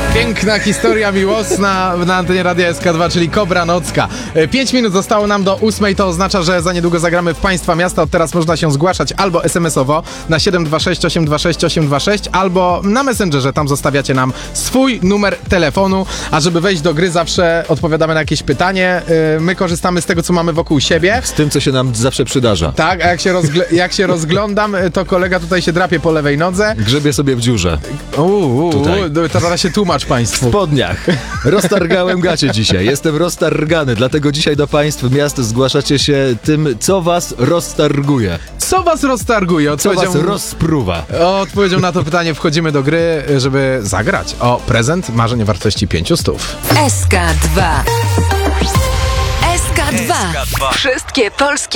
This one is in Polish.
Piękna historia miłosna na antenie Radia SK2, czyli Kobra Nocka. 5 minut zostało nam do 8, to oznacza, że za niedługo zagramy w Państwa Miasta. Od teraz można się zgłaszać albo SMS-owo na 726 826 826, albo na Messengerze, tam zostawiacie nam swój numer telefonu, a żeby wejść do gry zawsze odpowiadamy na jakieś pytanie. My korzystamy z tego, co mamy wokół siebie. Z tym, co się nam zawsze przydarza. Tak, a jak się rozglądam, to kolega tutaj się drapie po lewej nodze. Grzebie sobie w dziurze. To zaraz się tłumacz Państwu. W spodniach. Roztargałem gacie dzisiaj. Jestem roztargany, dlatego dzisiaj do Państw Miast zgłaszacie się tym, co was roztarguje. Co was roztarguje? Co was rozpruwa. Odpowiedzią na to pytanie wchodzimy do gry, żeby zagrać o prezent marzeń o wartości 500. SK2. SK2. Wszystkie polskie